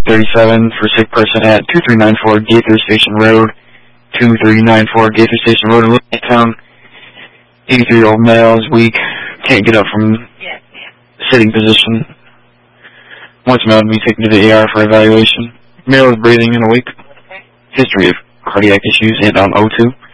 3837 for sick person at 2394 Gaither Station Road. 2394 Gaither Station Road in Little Town. 83-year-old male is weak. Can't get up from sitting position. Once male to be taken to the ER for evaluation. Male is breathing and awake. History of cardiac issues and on O2.